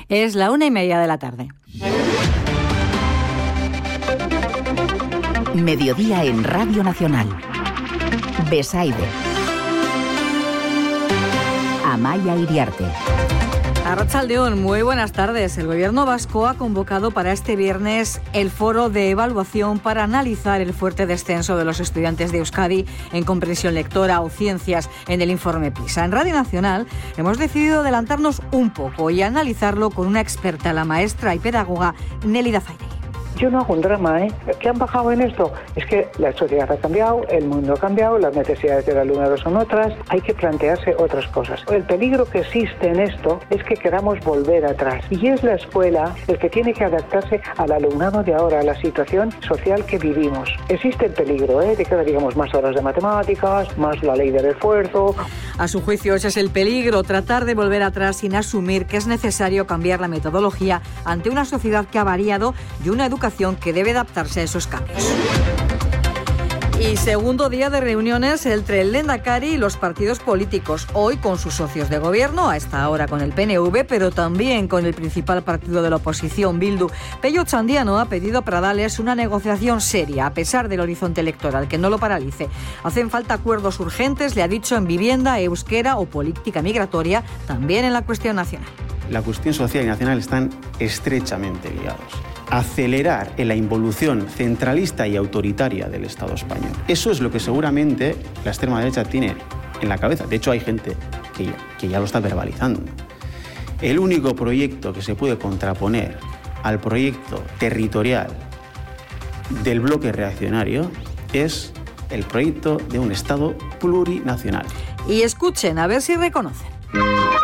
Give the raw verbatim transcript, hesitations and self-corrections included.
Es la una y media de la tarde. Mediodía en Radio Nacional. Besaide. Amaia Iriarte. Arratsaldeón, muy buenas tardes. El Gobierno vasco ha convocado para este viernes el foro de evaluación para analizar el fuerte descenso de los estudiantes de Euskadi en comprensión lectora o ciencias en el informe PISA. En Radio Nacional hemos decidido adelantarnos un poco y analizarlo con una experta, la maestra y pedagoga Nélida Zaire. Yo no hago un drama, ¿eh? ¿Qué han bajado en esto? Es que la sociedad ha cambiado, el mundo ha cambiado, las necesidades del alumnado son otras, hay que plantearse otras cosas. El peligro que existe en esto es que queramos volver atrás. Y es la escuela el que tiene que adaptarse al alumnado de ahora, a la situación social que vivimos. Existe el peligro, ¿eh? De que digamos más horas de matemáticas, más la ley del esfuerzo. A su juicio, ese es el peligro, tratar de volver atrás sin asumir que es necesario cambiar la metodología ante una sociedad que ha variado y una educación que debe adaptarse a esos cambios. Y segundo día de reuniones entre el Lehendakari y los partidos políticos, hoy con sus socios de gobierno, a esta hora con el P N V, pero también con el principal partido de la oposición, Bildu. Pello Otxandiano ha pedido a Pradales una negociación seria, a pesar del horizonte electoral, que no lo paralice. Hacen falta acuerdos urgentes, le ha dicho, en vivienda, euskera o política migratoria, también en la cuestión nacional. La cuestión social y nacional están estrechamente ligados. Acelerar en la involución centralista y autoritaria del Estado español. Eso es lo que seguramente la extrema derecha tiene en la cabeza. De hecho, hay gente que ya, que ya lo está verbalizando. El único proyecto que se puede contraponer al proyecto territorial del bloque reaccionario es el proyecto de un Estado plurinacional. Y escuchen, a ver si reconocen.